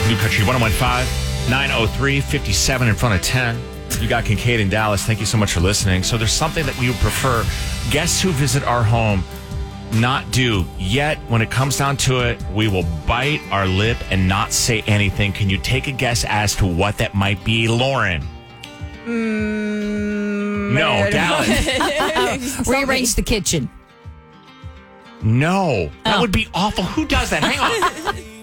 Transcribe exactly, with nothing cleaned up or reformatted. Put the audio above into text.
New Country one oh one point five, nine oh three, fifty-seven in front of ten. You got Kincaid in Dallas. Thank you so much for listening. So there's something that we would prefer guests who visit our home not do. Yet, when it comes down to it, we will bite our lip and not say anything. Can you take a guess as to what that might be, Lauren? Mm, no, Dallas. Rearrange the kitchen. No, that Oh. would be awful. Who does that? Hang on.